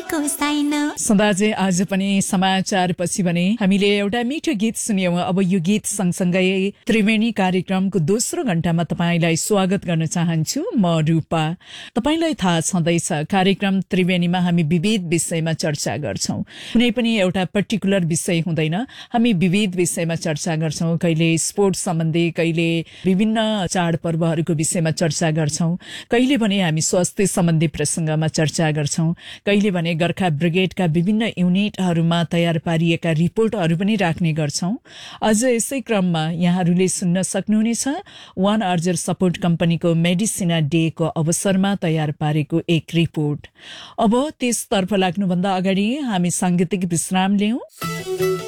भएको छैन। सदाजे आज पनि समाचार पछि भने हामीले एउटा मिठो गीत सुन्यौं। अब यो गीत सँगसँगै त्रिवेणी कार्यक्रमको दोस्रो घण्टामा तपाईलाई स्वागत गर्न चाहन्छु। म रूपा। तपाईलाई थाहा छँदैछ कार्यक्रम त्रिवेणीमा हामी विविध विषयमा चर्चा गर्छौं। कुनै पनि एउटा पर्टिकुलर विषय हुँदैन, हामी विविध विषयमा चर्चा गर्छौं। कहिले स्पोर्ट्स सम्बन्धी, कहिले विभिन्न चाडपर्वहरूको विषयमा चर्चा गर्छौं, कहिले भने हामी स्वास्थ्य सम्बन्धी प्रसंगमा चर्चा गर्छौं, कहिले भने गोर्खा ब्रिगेडका विभिन्न युनिटहरूमा तयार पारिएका रिपोर्टहरू पनि राख्ने गर्छौं। अझ यसै क्रममा यहाँहरूले सुन्न सक्नुहुनेछ वान अर्जर सपोर्ट कम्पनीको मेडिसिना डे को अवसरमा तयार पारेको एक रिपोर्ट। अब त्यसतर्फ लाग्नुभन्दा अगाडि हामी सांगीतिक विश्राम लियौं।